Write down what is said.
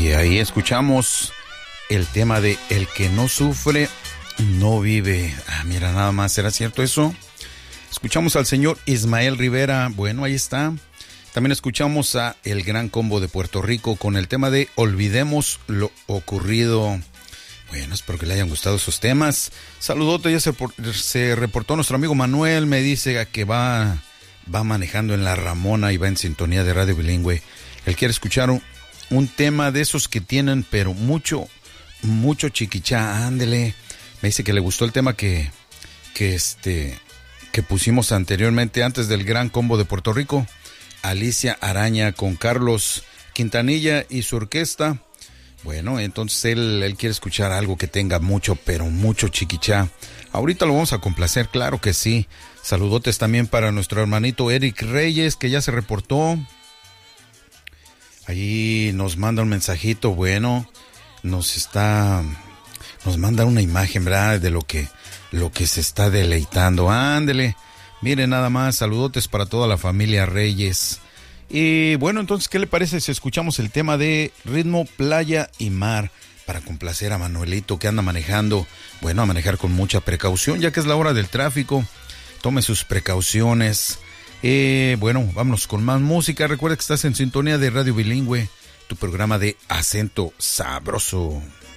Y ahí escuchamos el tema de el que no sufre, no vive. Ah, mira, nada más, ¿será cierto eso? Escuchamos al señor Ismael Rivera, bueno, ahí está. También escuchamos a El Gran Combo de Puerto Rico con el tema de Olvidemos lo ocurrido. Bueno, espero que le hayan gustado esos temas. Saludote, ya se reportó nuestro amigo Manuel, me dice que va manejando en La Ramona y va en sintonía de Radio Bilingüe. Él quiere escuchar un tema de esos que tienen, pero mucho chiquichá, ándele. Me dice que le gustó el tema que pusimos anteriormente, antes del Gran Combo de Puerto Rico. Alicia Araña con Carlos Quintanilla y su orquesta. Bueno, entonces él quiere escuchar algo que tenga mucho, pero mucho chiquichá. Ahorita lo vamos a complacer, claro que sí. Saludotes también para nuestro hermanito Eric Reyes, que ya se reportó. Ahí nos manda un mensajito, bueno, nos manda una imagen, ¿verdad? De lo que se está deleitando. Ándele, miren nada más, saludotes para toda la familia Reyes. Y bueno, entonces, ¿qué le parece si escuchamos el tema de Ritmo, Playa y Mar? Para complacer a Manuelito que anda manejando, bueno, a manejar con mucha precaución, ya que es la hora del tráfico. Tome sus precauciones. Bueno, vámonos con más música. Recuerda que estás en sintonía de Radio Bilingüe, tu programa de acento sabroso.